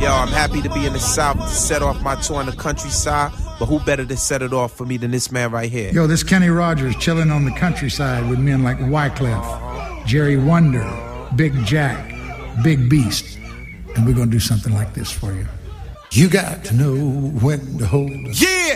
Yo, I'm happy to be in the South to set off my tour in the countryside, but who better to set it off for me than this man right here? Yo, this Kenny Rogers chilling on the countryside with men like Wyclef, Jerry Wonder, Big Jack, Big Beast. And we're going to do something like this for you. You got to know when to hold up. Yeah!